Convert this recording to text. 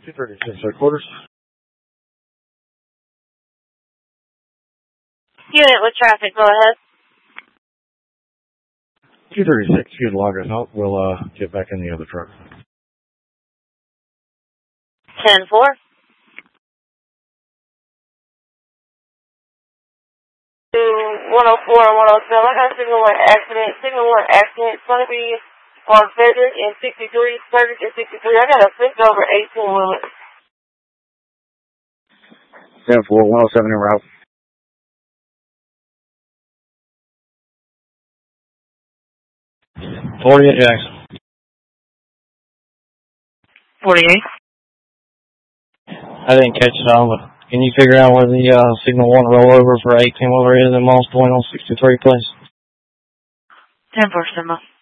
236 headquarters. Unit with traffic, go ahead. 236, you can log us out. We'll get back in the other truck. 10-4. 104 and 107. I got signal 1 accident. Signal 1 accident. It's going to be on Frederick and 63. Frederick and 63. I got a 6 over 18 limit. 10-4, 107 en route. 48 Jackson. 48. I didn't catch it all, but can you figure out where the signal 1 rollover for 8 came over is in Moss Point on 63, please? 10-4, Simba.